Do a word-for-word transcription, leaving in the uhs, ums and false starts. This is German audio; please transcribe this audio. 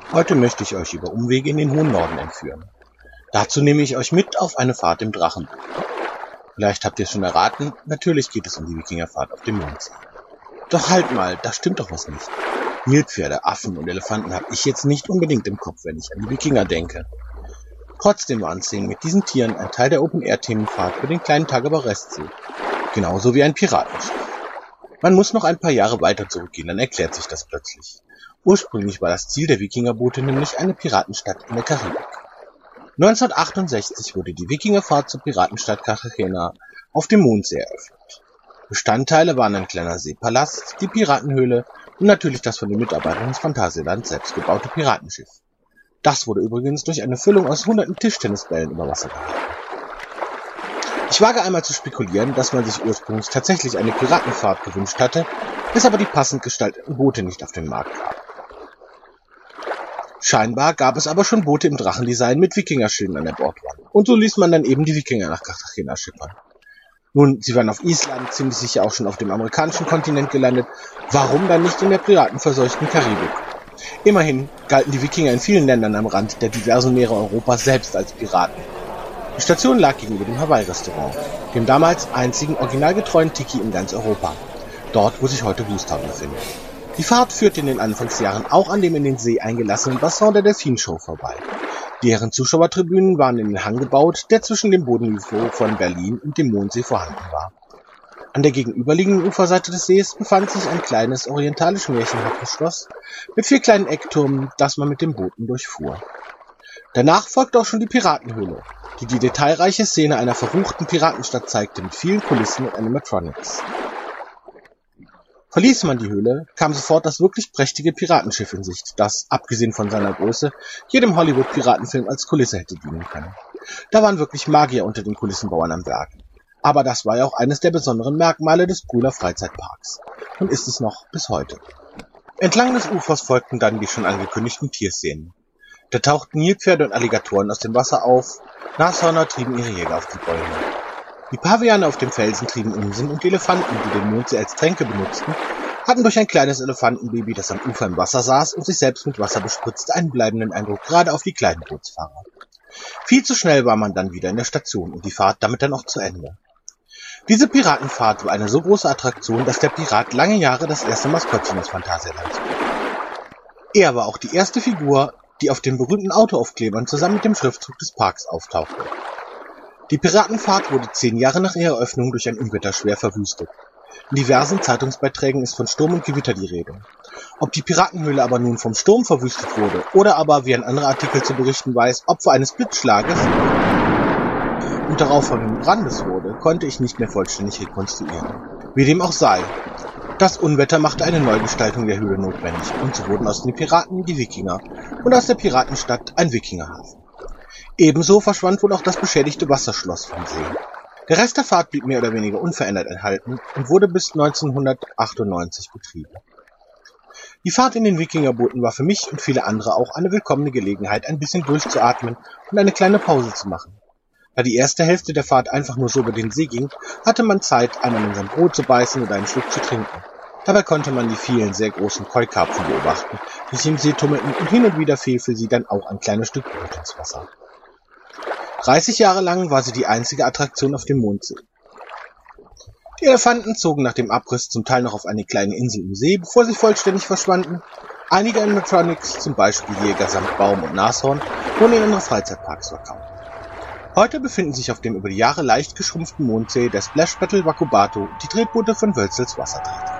Heute möchte ich euch über Umwege in den hohen Norden entführen. Dazu nehme ich euch mit auf eine Fahrt im Drachenboot. Vielleicht habt ihr es schon erraten, natürlich geht es um die Wikingerfahrt auf dem Mondsee. Doch halt mal, da stimmt doch was nicht. Nilpferde, Affen und Elefanten habe ich jetzt nicht unbedingt im Kopf, wenn ich an die Wikinger denke. Trotzdem waren Szenen mit diesen Tieren ein Teil der Open-Air-Themenfahrt für den kleinen Tageber Restsee. Genauso wie ein Piratenschiff. Man muss noch ein paar Jahre weiter zurückgehen, dann erklärt sich das plötzlich. Ursprünglich war das Ziel der Wikingerboote nämlich eine Piratenstadt in der Karibik. neunzehnhundertachtundsechzig wurde die Wikingerfahrt zur Piratenstadt Cartagena auf dem Mondsee eröffnet. Bestandteile waren ein kleiner Seepalast, die Piratenhöhle und natürlich das von den Mitarbeitern des Phantasialand selbst gebaute Piratenschiff. Das wurde übrigens durch eine Füllung aus hunderten Tischtennisbällen über Wasser gehalten. Ich wage einmal zu spekulieren, dass man sich ursprünglich tatsächlich eine Piratenfahrt gewünscht hatte, es aber die passend gestalteten Boote nicht auf den Markt gab. Scheinbar gab es aber schon Boote im Drachendesign mit Wikingerschilden an der Bordwand. Und so ließ man dann eben die Wikinger nach Cartagena schippern. Nun, sie waren auf Island, ziemlich sicher auch schon auf dem amerikanischen Kontinent gelandet. Warum dann nicht in der piratenverseuchten Karibik? Immerhin galten die Wikinger in vielen Ländern am Rand der diversen Meere Europas selbst als Piraten. Die Station lag gegenüber dem Hawaii-Restaurant, dem damals einzigen originalgetreuen Tiki in ganz Europa. Dort, wo sich heute Wustown befindet. Die Fahrt führte in den Anfangsjahren auch an dem in den See eingelassenen Bassin der Delfinshow vorbei. Deren Zuschauertribünen waren in den Hang gebaut, der zwischen dem Bodenniveau von Berlin und dem Mondsee vorhanden war. An der gegenüberliegenden Uferseite des Sees befand sich ein kleines orientalisch-märchenhaftes Schloss mit vier kleinen Ecktürmen, das man mit den Booten durchfuhr. Danach folgte auch schon die Piratenhöhle, die die detailreiche Szene einer verruchten Piratenstadt zeigte mit vielen Kulissen und Animatronics. Verließ man die Höhle, kam sofort das wirklich prächtige Piratenschiff in Sicht, das, abgesehen von seiner Größe, jedem Hollywood-Piratenfilm als Kulisse hätte dienen können. Da waren wirklich Magier unter den Kulissenbauern am Werk. Aber das war ja auch eines der besonderen Merkmale des Pooler Freizeitparks. Und ist es noch bis heute. Entlang des Ufers folgten dann die schon angekündigten Tierszenen. Da tauchten Nilpferde und Alligatoren aus dem Wasser auf, Nashörner trieben ihre Jäger auf die Bäume. Die Paviane auf dem Felsen trieben Unsinn und die Elefanten, die den Mondsee als Tränke benutzten, hatten durch ein kleines Elefantenbaby, das am Ufer im Wasser saß und sich selbst mit Wasser bespritzte, einen bleibenden Eindruck gerade auf die kleinen Bootsfahrer. Viel zu schnell war man dann wieder in der Station und die Fahrt damit dann auch zu Ende. Diese Piratenfahrt war eine so große Attraktion, dass der Pirat lange Jahre das erste Maskottchen des Phantasialands wurde. Er war auch die erste Figur, die auf den berühmten Autoaufklebern zusammen mit dem Schriftzug des Parks auftauchte. Die Piratenfahrt wurde zehn Jahre nach ihrer Eröffnung durch ein Unwetter schwer verwüstet. In diversen Zeitungsbeiträgen ist von Sturm und Gewitter die Rede. Ob die Piratenhöhle aber nun vom Sturm verwüstet wurde oder aber, wie ein anderer Artikel zu berichten weiß, Opfer eines Blitzschlages und darauffolgenden Brandes wurde, konnte ich nicht mehr vollständig rekonstruieren. Wie dem auch sei. Das Unwetter machte eine Neugestaltung der Höhle notwendig und so wurden aus den Piraten die Wikinger und aus der Piratenstadt ein Wikingerhafen. Ebenso verschwand wohl auch das beschädigte Wasserschloss vom See. Der Rest der Fahrt blieb mehr oder weniger unverändert erhalten und wurde bis neunzehnhundertachtundneunzig betrieben. Die Fahrt in den Wikingerbooten war für mich und viele andere auch eine willkommene Gelegenheit, ein bisschen durchzuatmen und eine kleine Pause zu machen. Da die erste Hälfte der Fahrt einfach nur so über den See ging, hatte man Zeit, einmal in sein Brot zu beißen oder einen Schluck zu trinken. Dabei konnte man die vielen sehr großen Koi-Karpfen beobachten, die sich im See tummelten und hin und wieder fiel für sie dann auch ein kleines Stück Brot ins Wasser. dreißig Jahre lang war sie die einzige Attraktion auf dem Mondsee. Die Elefanten zogen nach dem Abriss zum Teil noch auf eine kleine Insel im See, bevor sie vollständig verschwanden. Einige Animatronics, zum Beispiel Jäger samt Baum und Nashorn, wurden in andere Freizeitparks verkauft. Heute befinden sich auf dem über die Jahre leicht geschrumpften Mondsee der Splash Battle Wakobato und die Tretboote von Wölzels Wassertritt.